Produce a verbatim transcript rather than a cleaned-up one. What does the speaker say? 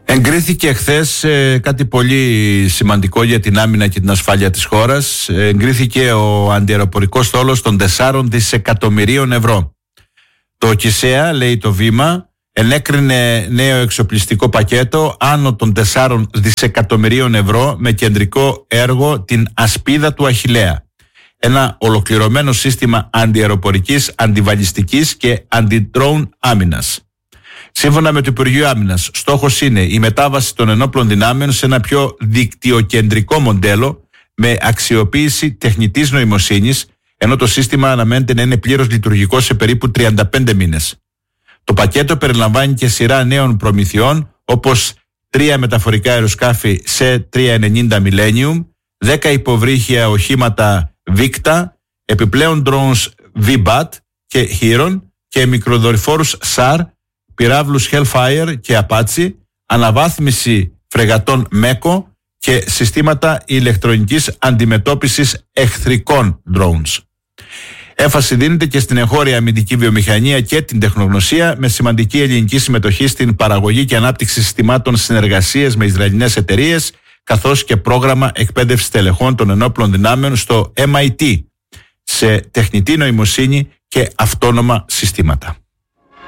Εγκρίθηκε χθες ε, κάτι πολύ σημαντικό για την άμυνα και την ασφάλεια της χώρας. Ε, εγκρίθηκε ο αντιαεροπορικός στόλος των τεσσάρων δισεκατομμυρίων ευρώ. Το ΚΙΣΕΑ, λέει το Βήμα, ενέκρινε νέο εξοπλιστικό πακέτο άνω των τεσσάρων δισεκατομμυρίων ευρώ με κεντρικό έργο την ασπίδα του Αχιλλέα. Ένα ολοκληρωμένο σύστημα αντιαεροπορικής, αντιβαλιστικής και αντι-drone άμυνας. Σύμφωνα με το Υπουργείο Άμυνας, στόχος είναι η μετάβαση των ενόπλων δυνάμεων σε ένα πιο δικτυοκεντρικό μοντέλο με αξιοποίηση τεχνητής νοημοσύνης, ενώ το σύστημα αναμένεται να είναι πλήρως λειτουργικό σε περίπου τριάντα πέντε μήνες. Το πακέτο περιλαμβάνει και σειρά νέων προμηθειών, όπως τρία μεταφορικά αεροσκάφη σε τριακόσια ενενήντα Millennium, δέκα υποβρύχια οχήματα Victa, επιπλέον drones βι μπατ και Heron και μικροδορυφόρους σαρ, πυράβλους Hellfire και Apache, αναβάθμιση φρεγατών Meko και συστήματα ηλεκτρονικής αντιμετώπισης εχθρικών drones. Έμφαση δίνεται και στην εγχώρια αμυντική βιομηχανία και την τεχνογνωσία, με σημαντική ελληνική συμμετοχή στην παραγωγή και ανάπτυξη συστημάτων συνεργασίας με Ισραηλινές εταιρείες, καθώς και πρόγραμμα εκπαίδευσης τελεχών των ενόπλων δυνάμεων στο εμ άι τι σε τεχνητή νοημοσύνη και αυτόνομα συστήματα.